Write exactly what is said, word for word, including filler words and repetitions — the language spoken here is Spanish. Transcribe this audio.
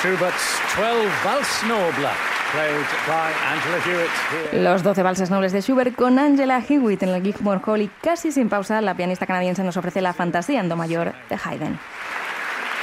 Schubert's twelve Valse Noble, played by Angela Hewitt. Here. Los doce valses nobles de Schubert con Angela Hewitt en el Gigmore Hall, y casi sin pausa la pianista canadiense nos ofrece la fantasía en do mayor de Haydn.